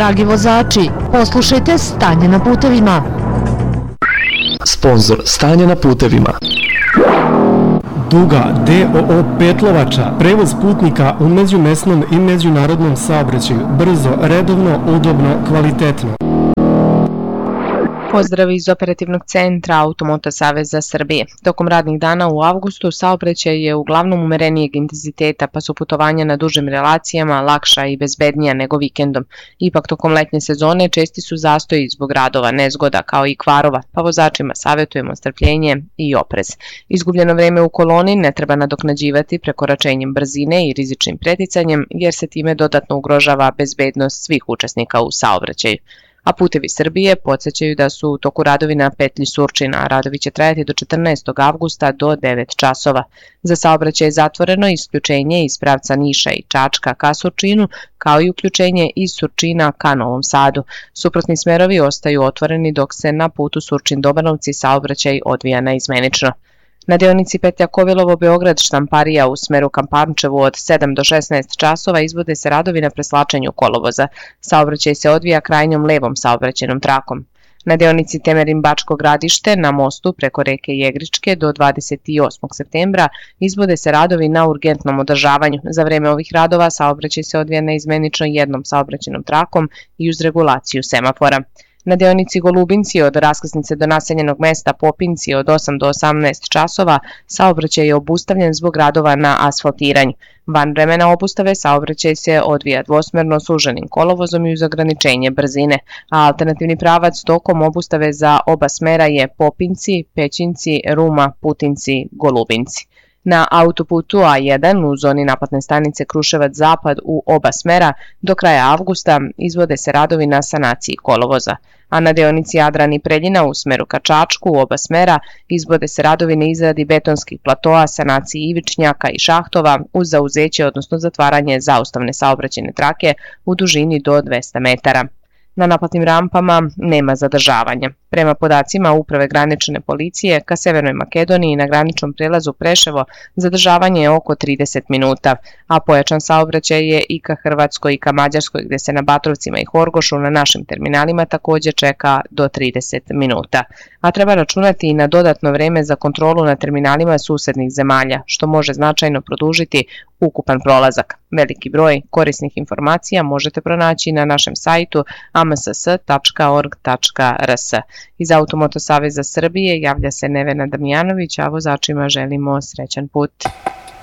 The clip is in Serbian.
Dragi vozači, poslušajte Stanje na putevima. Sponzor Stanje na putevima. Duga DOO Petlovača, prevoz putnika u međumesnom i međunarodnom saobraćaju, brzo, redovno, udobno, kvalitetno. Pozdrav iz operativnog centra Automoto Saveza Srbije. Tokom radnih dana u avgustu saobraćaj je uglavnom umerenijeg intenziteta, pa su putovanja na dužim relacijama lakša i bezbednija nego vikendom. Ipak tokom letnje sezone česti su zastoji zbog radova, nezgoda kao i kvarova, pa vozačima savjetujemo strpljenje i oprez. Izgubljeno vreme u koloni ne treba nadoknađivati prekoračenjem brzine i rizičnim preticanjem, jer se time dodatno ugrožava bezbednost svih učesnika u saobraćaju. A Putevi Srbije podsjećaju da su u toku radovi na petlji Surčina, a radovi će trajati do 14. avgusta do 9 časova. Za saobraćaj je zatvoreno isključenje iz pravca Niša i Čačka ka Surčinu, kao i uključenje iz Surčina ka Novom Sadu. Suprotni smerovi ostaju otvoreni dok se na putu Surčin-Dobanovci saobraćaj odvija naizmenično. Na deonici petlja Kovilovo-Beograd Štamparija u smeru ka Pančevu od 7 do 16 časova izvode se radovi na preslačenju kolovoza. Saobraćaj se odvija krajnjom levom saobraćajnom trakom. Na deonici Temerin-Bačko Gradište na mostu preko reke Jegričke do 28. septembra izvode se radovi na urgentnom održavanju. Za vreme ovih radova saobraćaj se odvija naizmenično jednom saobraćajnom trakom i uz regulaciju semafora. Na deonici Golubinci od raskrsnice do naseljenog mesta Popinci od 8 do 18 časova saobraćaj je obustavljen zbog radova na asfaltiranju. Van vremena obustave saobraćaj se odvija dvosmerno suženim kolovozom i uz ograničenje brzine, a alternativni pravac tokom obustave za oba smera je Popinci, Pećinci, Ruma, Putinci, Golubinci. Na autoputu A1 u zoni naplatne stanice Kruševac-Zapad u oba smera do kraja avgusta izvode se radovi na sanaciji kolovoza, a na deonici Jadran i Preljina u smeru ka Čačku u oba smera izvode se radovi na izradi betonskih platoa, sanaciji ivičnjaka i šahtova uz zauzeće, odnosno zatvaranje zaustavne saobraćajne trake u dužini do 200 metara. Na naplatnim rampama nema zadržavanja. Prema podacima Uprave granične policije ka Severnoj Makedoniji na graničnom prelazu Preševo zadržavanje je oko 30 minuta, a pojačan saobraćaj je i ka Hrvatskoj i ka Mađarskoj, gde se na Batrovcima i Horgošu na našim terminalima takođe čeka do 30 minuta. A treba računati i na dodatno vreme za kontrolu na terminalima susednih zemalja, što može značajno produžiti ukupan prolazak. Veliki broj korisnih informacija možete pronaći na našem sajtu amss.org.rs. Iz Automoto Saveza Srbije javlja se Nevena Damjanović, a vozačima želimo srećan put.